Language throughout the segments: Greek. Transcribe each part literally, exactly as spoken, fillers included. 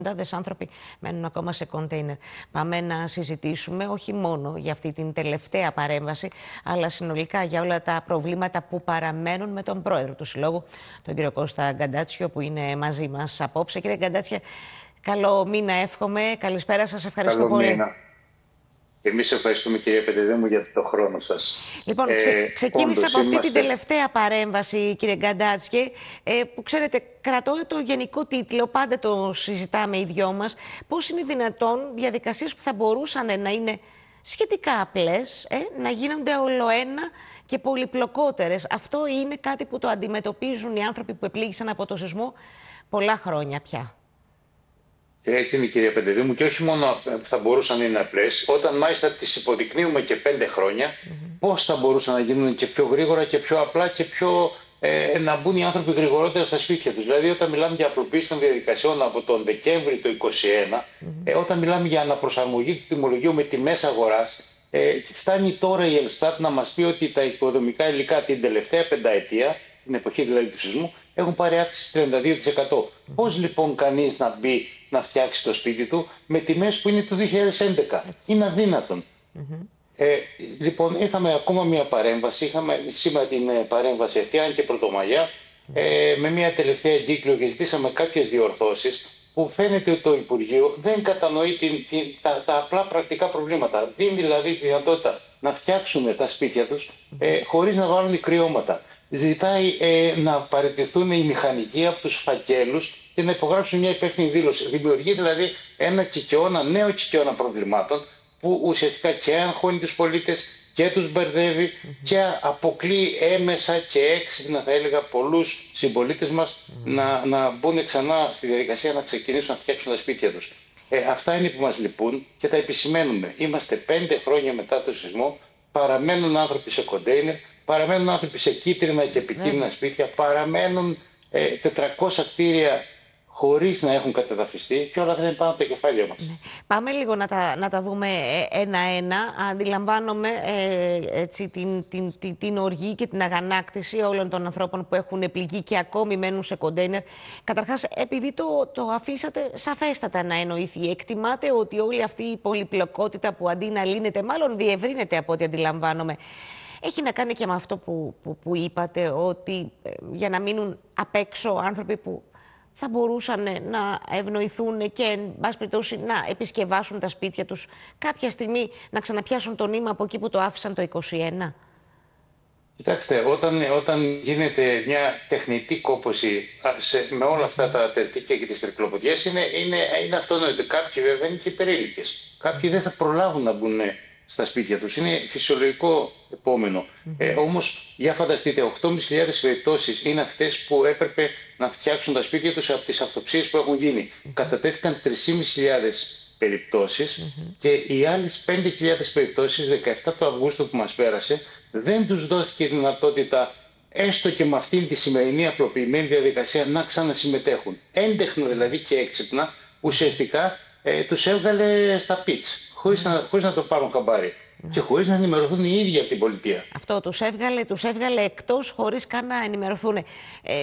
Εκατοντάδες άνθρωποι μένουν ακόμα σε κοντέινερ. Πάμε να συζητήσουμε όχι μόνο για αυτή την τελευταία παρέμβαση, αλλά συνολικά για όλα τα προβλήματα που παραμένουν με τον πρόεδρο του Συλλόγου, τον κύριο Κώστα Γκαντάτσιο, που είναι μαζί μας απόψε. Κύριε Γκαντάτσιο, καλό μήνα εύχομαι. Καλησπέρα σας. Ευχαριστώ καλό πολύ. Μήνα. Εμείς ευχαριστούμε, κύριε Πεντεδέμου, για το χρόνο σας. Λοιπόν, ε, ξε, ξεκίνησα όντως, από αυτή είμαστε... την τελευταία παρέμβαση, κύριε Γκαντάτσιο, ε, που ξέρετε, κρατώ το γενικό τίτλο, πάντα το συζητάμε οι δυο μας, πώς είναι δυνατόν διαδικασίες που θα μπορούσαν να είναι σχετικά απλές, ε, να γίνονται ολοένα και πολυπλοκότερες. Αυτό είναι κάτι που το αντιμετωπίζουν οι άνθρωποι που επλήγησαν από το σεισμό πολλά χρόνια πια. Έτσι είναι, κύριε Πεντεδέμου, και όχι μόνο θα μπορούσαν να είναι απλές, όταν μάλιστα τις υποδεικνύουμε και πέντε χρόνια, mm-hmm. πώς θα μπορούσαν να γίνουν και πιο γρήγορα και πιο απλά και πιο, ε, να μπουν οι άνθρωποι γρηγορότερα στα σπίτια τους. Δηλαδή, όταν μιλάμε για απλοποίηση των διαδικασιών από τον Δεκέμβρη του είκοσι ένα, mm-hmm. ε, όταν μιλάμε για αναπροσαρμογή του τιμολογίου με τιμές αγοράς, ε, φτάνει τώρα η Ελστάτ να μας πει ότι τα οικοδομικά υλικά την τελευταία πενταετία, την εποχή δηλαδή του σεισμού, έχουν πάρει αύξηση τριάντα δύο τοις εκατό. Mm-hmm. Πώς λοιπόν κανείς να μπει να φτιάξει το σπίτι του με τιμές που είναι του δύο χιλιάδες έντεκα. Έτσι. Είναι αδύνατον. Mm-hmm. Ε, λοιπόν, είχαμε ακόμα μια παρέμβαση. Είχαμε σήμερα την παρέμβαση αυτή, αν και πρωτομαγιά, mm-hmm. ε, με μια τελευταία εγκύκλιο και ζητήσαμε κάποιες διορθώσεις που φαίνεται ότι το Υπουργείο δεν κατανοεί την, την, τα, τα απλά πρακτικά προβλήματα. Δίνει δηλαδή τη δυνατότητα να φτιάξουν τα σπίτια τους ε, χωρίς να βάλουν κρυώματα. Ζητάει ε, να παραιτηθούν οι μηχανικοί από τους φακέλους και να υπογράψουν μια υπεύθυνη δήλωση. Δημιουργεί δηλαδή ένα κικαιώνα, νέο κικαιώνα προβλημάτων που ουσιαστικά και αγχώνει τους πολίτες και τους μπερδεύει mm-hmm. και αποκλείει έμεσα και έξυπνα, θα έλεγα, πολλούς συμπολίτες μας mm-hmm. να, να μπουν ξανά στη διαδικασία να ξεκινήσουν να φτιάξουν τα σπίτια τους. Ε, αυτά είναι που μας λυπούν και τα επισημαίνουμε. Είμαστε πέντε χρόνια μετά το σεισμό, παραμένουν άνθρωποι σε κοντέινερ, παραμένουν άνθρωποι σε κίτρινα και επικίνδυνα mm-hmm. σπίτια, παραμένουν ε, τετρακόσια κτίρια χωρίς να έχουν κατεδαφιστεί και όλα αυτά είναι πάνω από το κεφάλι μας. Ναι. Πάμε λίγο να τα, να τα δούμε ένα-ένα. Αντιλαμβάνομαι ε, έτσι, την, την, την, την οργή και την αγανάκτηση όλων των ανθρώπων που έχουν πληγεί και ακόμη μένουν σε κοντέινερ. Καταρχάς, επειδή το, το αφήσατε σαφέστατα να εννοηθεί, εκτιμάτε ότι όλη αυτή η πολυπλοκότητα που αντί να λύνεται, μάλλον διευρύνεται από ό,τι αντιλαμβάνομαι, έχει να κάνει και με αυτό που, που, που είπατε, ότι ε, για να μείνουν απ' έξω άνθρωποι που θα μπορούσαν να ευνοηθούν και, εν πάση περιπτώσει, να επισκευάσουν τα σπίτια τους κάποια στιγμή, να ξαναπιάσουν το νήμα από εκεί που το άφησαν το είκοσι ένα. Κοιτάξτε, όταν, όταν γίνεται μια τεχνητή κόπωση σε, με όλα αυτά τα τερτίκια και τις τρικλοποδιές, είναι, είναι, είναι αυτονόητο. Κάποιοι βέβαια είναι και υπερήλικες. Κάποιοι δεν θα προλάβουν να μπουν στα σπίτια τους. Είναι φυσιολογικό επόμενο. Mm-hmm. Ε, όμως, για φανταστείτε, οκτώ χιλιάδες πεντακόσιες περιπτώσεις είναι αυτές που έπρεπε να φτιάξουν τα σπίτια τους από τις αυτοψίες που έχουν γίνει. Mm-hmm. Κατατέθηκαν τρεις χιλιάδες πεντακόσιες περιπτώσεις mm-hmm. και οι άλλες πέντε χιλιάδες περιπτώσεις, δεκαεφτά του Αυγούστου που μας πέρασε, δεν τους δόθηκε δυνατότητα, έστω και με αυτήν τη σημερινή απλοποιημένη διαδικασία, να ξανασυμμετέχουν. Έντεχνα δηλαδή και έξυπνα, ουσιαστικά ε, τους έβγαλε στα πιτς. Χωρίς να, χωρίς να το πάρουν χαμπάρι mm. και χωρίς να ενημερωθούν οι ίδιοι από την πολιτεία. Αυτό τους έβγαλε, τους έβγαλε εκτός χωρίς καν να ενημερωθούν. Ε,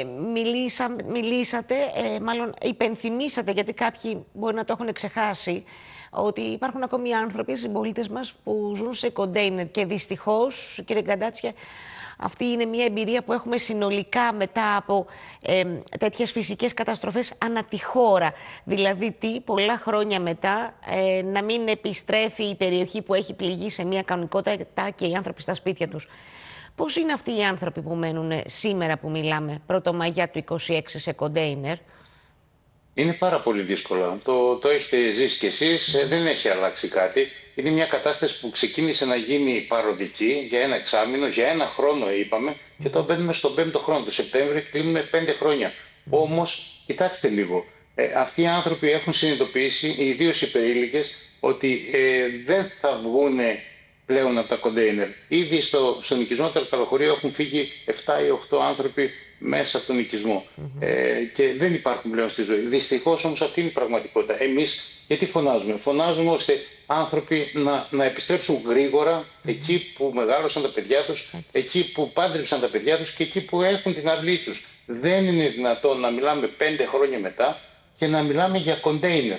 μιλήσα, μιλήσατε, ε, μάλλον υπενθυμίσατε, γιατί κάποιοι μπορεί να το έχουν ξεχάσει, ότι υπάρχουν ακόμη άνθρωποι, συμπολίτες μας, που ζουν σε κοντέινερ και δυστυχώς, κύριε Γκαντάτσιο, αυτή είναι μια εμπειρία που έχουμε συνολικά μετά από ε, τέτοιες φυσικές καταστροφές ανά τη χώρα. Δηλαδή, τι, πολλά χρόνια μετά, ε, να μην επιστρέφει η περιοχή που έχει πληγεί σε μια κανονικότητα και οι άνθρωποι στα σπίτια τους. Πώς είναι αυτοί οι άνθρωποι που μένουν σήμερα που μιλάμε, Πρωτομαγιά του είκοσι έξι, σε κοντέινερ? Είναι πάρα πολύ δύσκολο. Το, το έχετε ζήσει κι εσείς, mm. δεν έχει αλλάξει κάτι. Είναι μια κατάσταση που ξεκίνησε να γίνει παροδική για ένα εξάμηνο, για ένα χρόνο είπαμε, και τώρα μπαίνουμε στον πέμπτο χρόνο. Το Σεπτέμβριο κλείνουμε πέντε χρόνια. Mm. Όμως, κοιτάξτε λίγο, ε, αυτοί οι άνθρωποι έχουν συνειδητοποιήσει, ιδίως οι υπερήλικες, ότι ε, δεν θα βγουν πλέον από τα κοντέινερ. Ήδη στο, στον οικισμό του Αλκαλοχωρίου έχουν φύγει επτά ή οκτώ άνθρωποι μέσα από τον οικισμό. Mm-hmm. Ε, και δεν υπάρχουν πλέον στη ζωή. Δυστυχώς όμως αυτή είναι η πραγματικότητα. Εμείς γιατί φωνάζουμε? Φωνάζουμε ώστε άνθρωποι να, να επιστρέψουν γρήγορα mm-hmm. εκεί που μεγάλωσαν τα παιδιά τους, mm-hmm. εκεί που πάντρεψαν τα παιδιά τους και εκεί που έχουν την αυλή τους. Δεν είναι δυνατόν να μιλάμε πέντε χρόνια μετά και να μιλάμε για κοντέινερ.